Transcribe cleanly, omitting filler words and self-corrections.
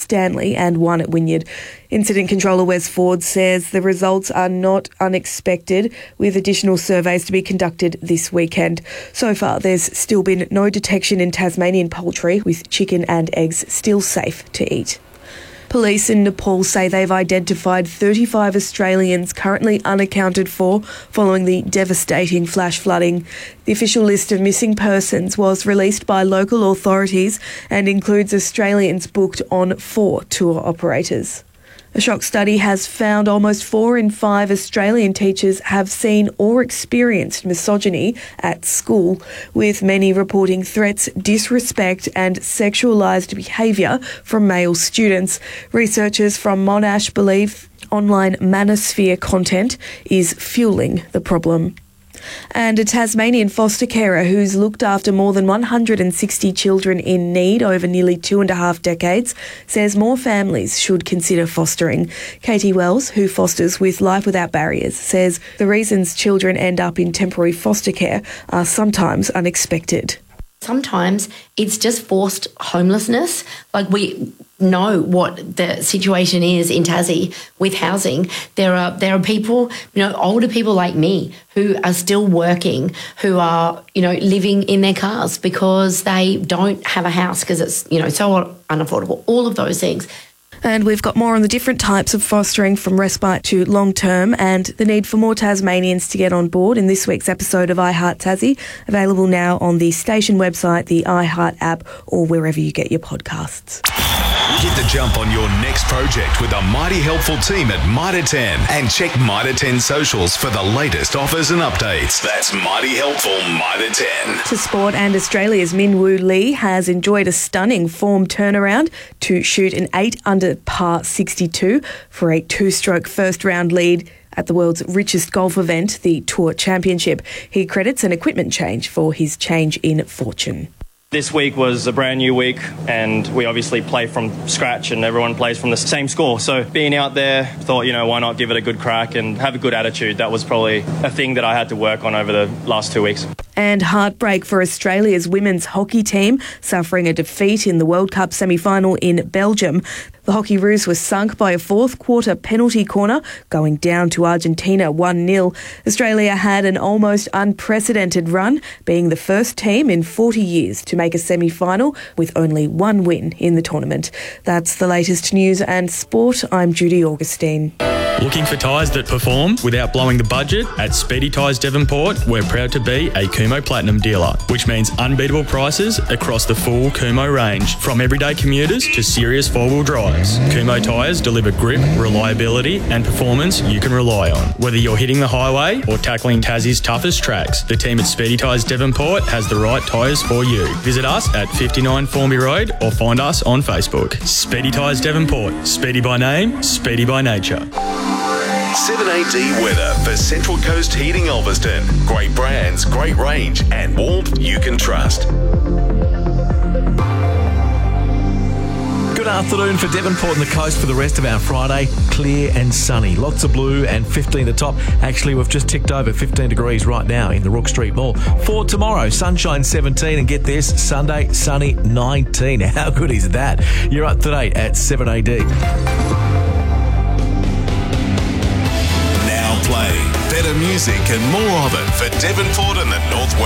Stanley and one at Wynyard. Incident Controller Wes Ford says the results are not unexpected, with additional surveys to be conducted this weekend. So far, there's still been no detection in Tasmanian poultry, with chicken and eggs still safe to eat. Police in Nepal say they've identified 35 Australians currently unaccounted for following the devastating flash flooding. The official list of missing persons was released by local authorities and includes Australians booked on 4 tour operators. A shock study has found almost 4 in 5 Australian teachers have seen or experienced misogyny at school, with many reporting threats, disrespect and sexualised behaviour from male students. Researchers from Monash believe online manosphere content is fueling the problem. And a Tasmanian foster carer who's looked after more than 160 children in need over nearly 2.5 decades says more families should consider fostering. Katie Wells, who fosters with Life Without Barriers, says the reasons children end up in temporary foster care are sometimes unexpected. Sometimes it's just forced homelessness. Like, we know what the situation is in Tassie with housing. There are people, older people like me who are still working, who are, living in their cars because they don't have a house because it's, so unaffordable. All of those things. And we've got more on the different types of fostering, from respite to long-term, and the need for more Tasmanians to get on board in this week's episode of iHeart Tassie, available now on the station website, the iHeart app, or wherever you get your podcasts. Get the jump on your next project with a mighty helpful team at Mitre 10, and check Mitre 10 socials for the latest offers and updates. That's mighty helpful Mitre 10. To sport, and Australia's Min Woo Lee has enjoyed a stunning form turnaround to shoot an 8 under par 62 for a 2-stroke first round lead at the world's richest golf event, the Tour Championship. He credits an equipment change for his change in fortune. This week was a brand new week, and we obviously play from scratch and everyone plays from the same score. So being out there, thought, why not give it a good crack and have a good attitude. That was probably a thing that I had to work on over the last 2 weeks. And heartbreak for Australia's women's hockey team, suffering a defeat in the World Cup semi-final in Belgium. The Hockey Roos was sunk by a fourth-quarter penalty corner, going down to Argentina 1-0. Australia had an almost unprecedented run, being the first team in 40 years to make a semi-final with only 1 win in the tournament. That's the latest news and sport. I'm Judy Augustine. Looking for tyres that perform without blowing the budget? At Speedy Tyres Devonport, we're proud to be a Kumho Platinum dealer, which means unbeatable prices across the full Kumho range, from everyday commuters to serious four-wheel drives. Kumho tyres deliver grip, reliability and performance you can rely on. Whether you're hitting the highway or tackling Tassie's toughest tracks, the team at Speedy Tyres Devonport has the right tyres for you. Visit us at 59 Formby Road or find us on Facebook. Speedy Tyres Devonport. Speedy by name, speedy by nature. 7AD weather for Central Coast Heating Ulverston. Great brands, great range and warmth you can trust. Good afternoon for Devonport and the coast for the rest of our Friday. Clear and sunny. Lots of blue and 15 the top. Actually, we've just ticked over 15 degrees right now in the Rook Street Mall. For tomorrow, sunshine 17 and get this, Sunday, sunny 19. How good is that? You're up to date at 7AD. Now playing better music and more of it for Devonport and the Northwest.